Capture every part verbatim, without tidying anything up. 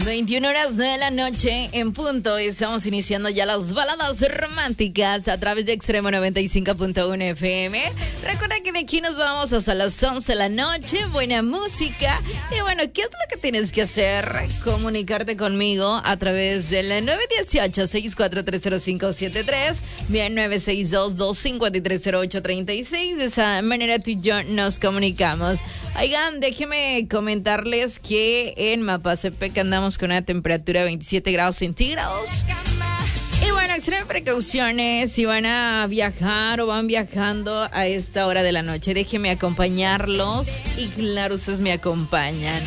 veintiuna horas de la noche en punto. Estamos iniciando ya las baladas románticas a través de Extremo noventa y cinco punto uno F M. Recuerda que de aquí nos vamos hasta las once de la noche. Buena música. Y bueno, ¿qué es lo que tienes que hacer? Comunicarte conmigo a través del nueve uno ocho, seis cuatro tres cero cinco siete tres, bien nueve seis dos, dos cinco tres cero ocho tres seis. De esa manera tú y yo nos comunicamos. Oigan, déjenme comentarles que en Mapasepec andamos con una temperatura de veintisiete grados centígrados. Y bueno, extremen precauciones si van a viajar o van viajando a esta hora de la noche. Déjenme acompañarlos y claro, ustedes me acompañan.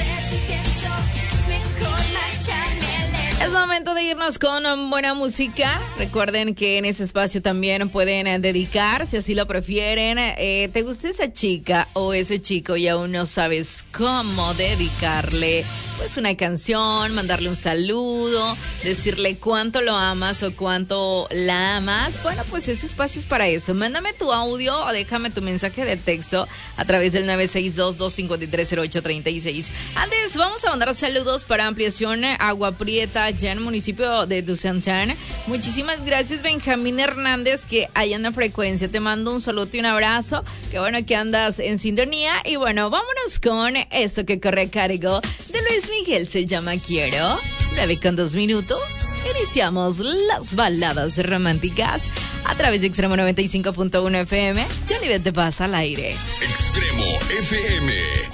Es momento de irnos con buena música. Recuerden que en ese espacio también pueden dedicar, si así lo prefieren. Eh, ¿Te gusta esa chica o ese chico y aún no sabes cómo dedicarle? Pues una canción, mandarle un saludo, decirle cuánto lo amas o cuánto la amas. Bueno, pues ese espacio es para eso. Mándame tu audio o déjame tu mensaje de texto a través del nueve seis dos, dos cinco tres cero ocho tres seis. Antes, vamos a mandar saludos para Ampliación Agua Prieta, ya en el municipio de Tuzantán. Muchísimas gracias, Benjamín Hernández, que hay en la frecuencia. Te mando un saludo y un abrazo. Qué bueno que andas en sintonía. Y bueno, vámonos con esto que corre a cargo de Luis Miguel, se llama Quiero. nueve con dos minutos. Iniciamos las baladas románticas a través de Extremo noventa y cinco punto uno F M. Johnny, te pasa al aire. Extremo F M.